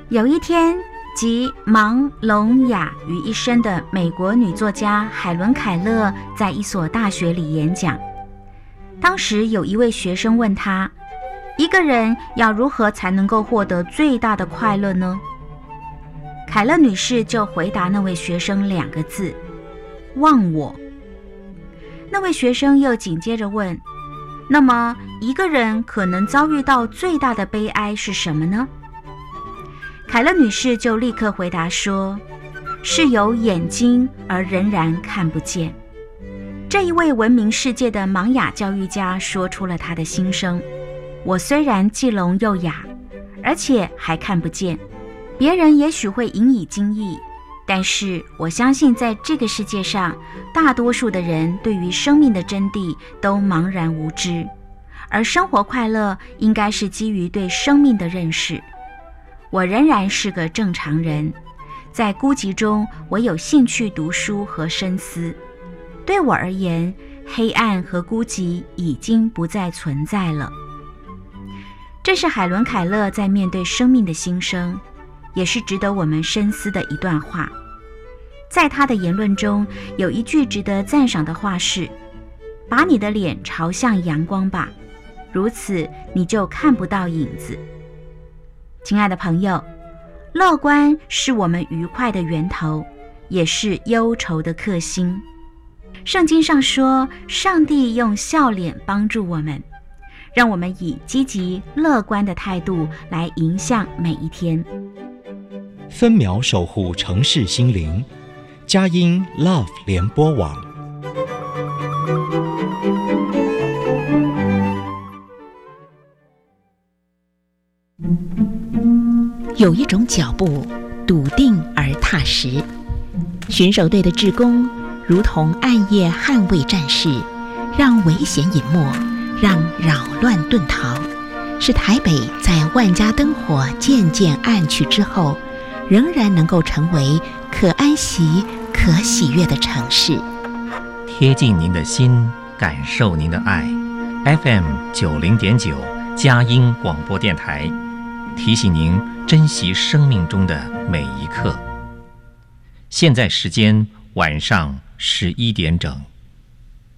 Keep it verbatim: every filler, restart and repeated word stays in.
有一天，集盲聋哑于一身的美国女作家海伦·凯勒在一所大学里演讲。当时有一位学生问她，一个人要如何才能够获得最大的快乐呢？凯勒女士就回答那位学生两个字：忘我。那位学生又紧接着问，那么一个人可能遭遇到最大的悲哀是什么呢？凯勒女士就立刻回答说，是有眼睛而仍然看不见。这一位闻名世界的盲哑教育家说出了他的心声，我虽然既聋又哑，而且还看不见，别人也许会引以惊异，但是我相信在这个世界上，大多数的人对于生命的真谛都茫然无知，而生活快乐应该是基于对生命的认识。我仍然是个正常人，在孤寂中，我有兴趣读书和深思。对我而言，黑暗和孤寂已经不再存在了。这是海伦·凯勒在面对生命的心声，也是值得我们深思的一段话。在他的言论中，有一句值得赞赏的话是：把你的脸朝向阳光吧，如此你就看不到影子。亲爱的朋友，乐观是我们愉快的源头，也是忧愁的克星。圣经上说，上帝用笑脸帮助我们，让我们以积极乐观的态度来迎向每一天。 分秒守护城市心灵，佳音 Love 联播网。 有一种脚步笃定而踏实，巡守队的志工如同暗夜捍卫战士，让危险隐没，让扰乱遁逃，使台北在万家灯火渐渐暗去之后，仍然能够成为可安息可喜悦的城市。 贴近您的心，感受您的爱。 F M 九零点九佳音广播电台，提醒您珍惜生命中的每一刻。现在时间晚上十一点整。